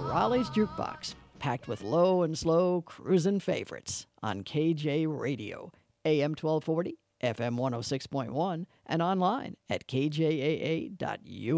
Raleigh's Jukebox, packed with low and slow cruising favorites on KJ Radio, AM 1240, FM 106.1, and online at kjaa.us.